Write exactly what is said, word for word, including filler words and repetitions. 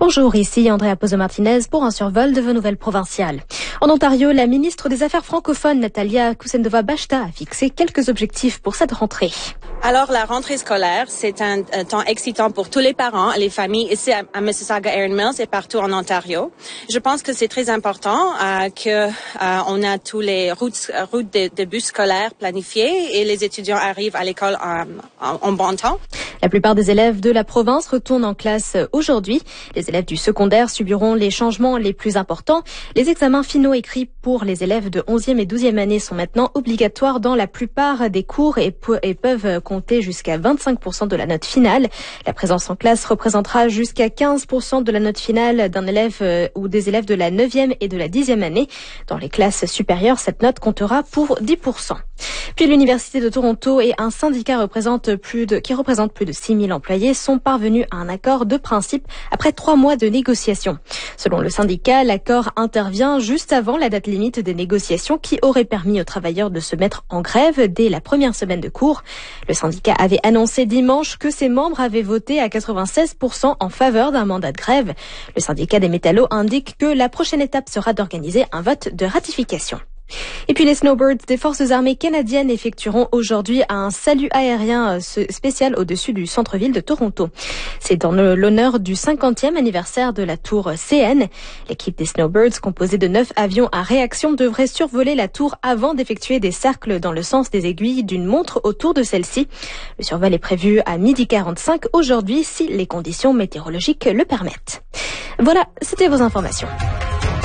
Bonjour, ici Andrea Pozo-Martinez pour un survol de vos nouvelles provinciales. En Ontario, la ministre des Affaires francophones, Natalia Kusendova-Bashta, a fixé quelques objectifs pour cette rentrée. Alors, la rentrée scolaire, c'est un, un temps excitant pour tous les parents, les familles ici à, à Mississauga, Erin Mills et partout en Ontario. Je pense que c'est très important euh, que euh, on a tous les routes, routes de, de bus scolaires planifiées et les étudiants arrivent à l'école en, en, en bon temps. La plupart des élèves de la province retournent en classe aujourd'hui. Les élèves du secondaire subiront les changements les plus importants. Les examens finaux écrits pour les élèves de onzième et douzième année sont maintenant obligatoires dans la plupart des cours et, pe- et peuvent compter jusqu'à vingt-cinq pour cent de la note finale. La présence en classe représentera jusqu'à quinze pour cent de la note finale d'un élève euh, ou des élèves de la neuvième et de la dixième année. Dans les classes supérieures, cette note comptera pour dix pour cent. Puis l'Université de Toronto et un syndicat représente plus de, qui représente plus de six mille employés sont parvenus à un accord de principe après trois mois de négociations. Selon le syndicat, l'accord intervient juste avant la date limite des négociations qui aurait permis aux travailleurs de se mettre en grève dès la première semaine de cours. Le syndicat avait annoncé dimanche que ses membres avaient voté à quatre-vingt-seize pour cent en faveur d'un mandat de grève. Le syndicat des métallos indique que la prochaine étape sera d'organiser un vote de ratification. Et puis les Snowbirds des forces armées canadiennes effectueront aujourd'hui un salut aérien spécial au-dessus du centre-ville de Toronto. C'est dans l'honneur du cinquantième anniversaire de la tour C N. L'équipe des Snowbirds, composée de neuf avions à réaction, devrait survoler la tour avant d'effectuer des cercles dans le sens des aiguilles d'une montre autour de celle-ci. Le survol est prévu à midi quarante-cinq aujourd'hui si les conditions météorologiques le permettent. Voilà, c'était vos informations.